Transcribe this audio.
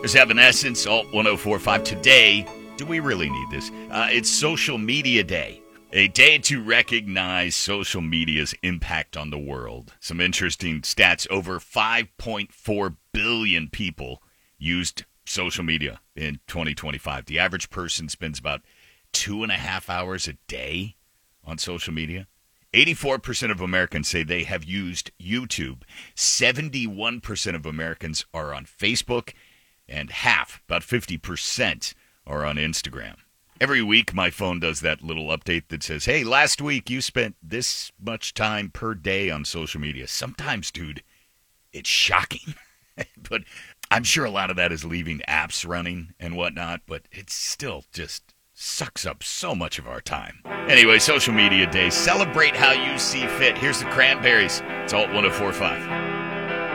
There's Evanescence, Alt 1045. Today, do we really need this? It's Social Media Day. A day to recognize social media's impact on the world. Some interesting stats. Over 5.4 billion people used social media in 2025. The average person spends about 2.5 hours a day on social media. 84% of Americans say they have used YouTube. 71% of Americans are on Facebook. And half, about 50%, are on Instagram. Every week, my phone does that little update that says, hey, last week you spent this much time per day on social media. Sometimes, dude, it's shocking. But I'm sure a lot of that is leaving apps running and whatnot, but it still just sucks up so much of our time. Anyway, Social Media Day. Celebrate how you see fit. Here's the Cranberries. It's Alt 1045.